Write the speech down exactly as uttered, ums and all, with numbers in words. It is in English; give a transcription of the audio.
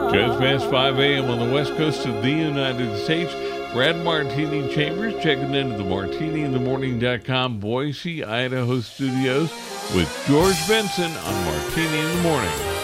Just past five a.m. on the west coast of the United States. Brad Martini Chambers checking into the martini in the morning dot com Boise, Idaho studios with George Benson on Martini in the Morning.